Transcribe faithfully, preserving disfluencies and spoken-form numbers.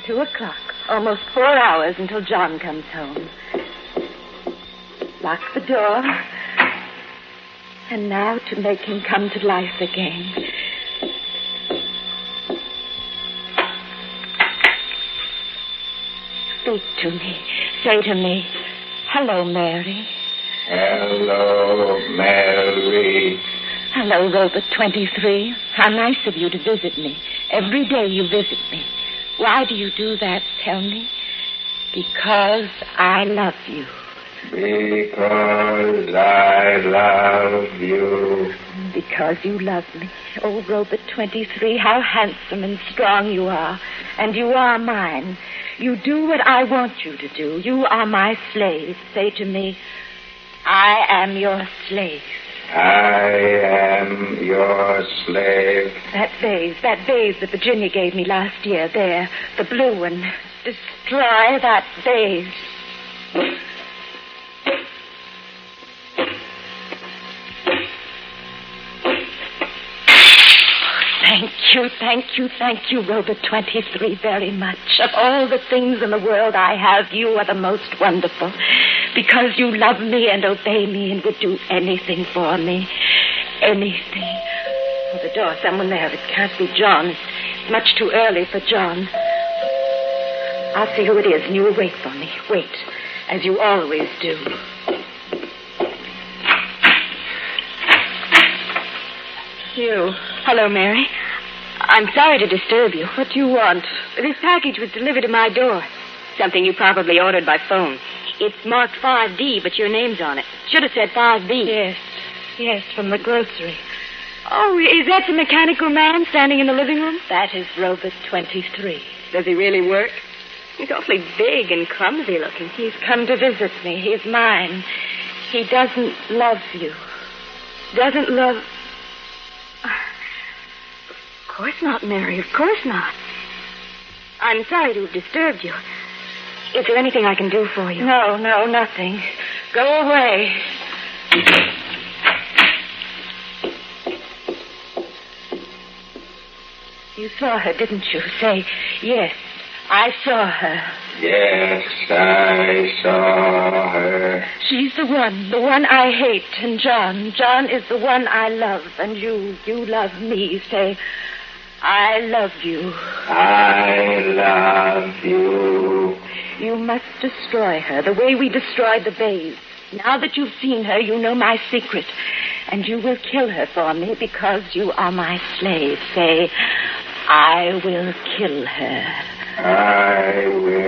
Two o'clock. Almost four hours until John comes home. Lock the door. And now to make him come to life again. Speak to me. Say to me, hello, Mary. Hello, Mary. Hello, Robert twenty-three. How nice of you to visit me. Every day you visit me. Why do you do that, tell me? Because I love you. Because I love you. Because you love me. Oh, Robert twenty-three, how handsome and strong you are. And you are mine. You do what I want you to do. You are my slave. Say to me, I am your slave. I am your slave. That vase, that vase that Virginia gave me last year, there, the blue one. Destroy that vase. Thank you, thank you, thank you, Robert twenty-three, very much. Of all the things in the world I have, you are the most wonderful. Because you love me and obey me and would do anything for me. Anything. Oh, the door, someone there. It can't be John. It's much too early for John. I'll see who it is, and you will wait for me. Wait, as you always do. You. Hello, Mary. I'm sorry to disturb you. What do you want? This package was delivered to my door. Something you probably ordered by phone. It's marked five D, but your name's on it. Should have said five B. Yes. Yes, from the grocery. Oh, is that the mechanical man standing in the living room? That is Robert twenty-three. Does he really work? He's awfully big and clumsy looking. He's come to visit me. He's mine. He doesn't love you. Doesn't love... Of course not, Mary. Of course not. I'm sorry to have disturbed you. Is there anything I can do for you? No, no, nothing. Go away. You saw her, didn't you? Say, yes, I saw her. Yes, I saw her. She's the one, the one I hate. And John, John is the one I love. And you, you love me. Say, I love you. I love you. You must destroy her the way we destroyed the vase. Now that you've seen her, you know my secret. And you will kill her for me because you are my slave. Say, I will kill her. I will